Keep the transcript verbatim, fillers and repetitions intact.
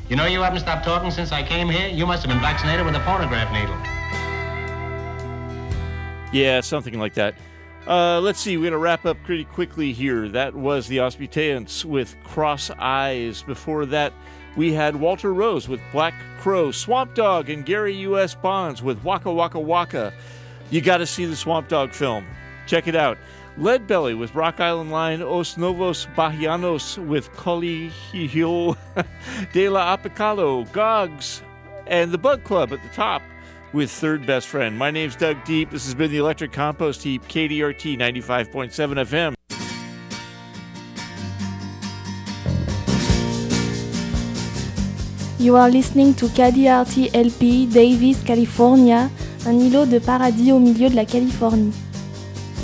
You know you haven't stopped talking since I came here? You must have been vaccinated with a phonograph needle. Yeah, something like that. Uh, let's see, we're going to wrap up pretty quickly here. That was the Osmuteans with Cross Eyes. Before that, we had Walter Rose with Black Crow, Swamp Dogg and Gary U S. Bonds with Waka Waka Waka. You got to see the Swamp Dogg film. Check it out. Lead Belly with Rock Island Line, Os Novos Bahianos with Colegio de la Apicalo, Gogs, and the Bug Club at the top with Third Best Friend. My name's Doug Deep. This has been the Electric Compost Heap, K D R T ninety-five point seven F M. You are listening to K D R T L P, Davis, California, un îlot de paradis au milieu de la Californie.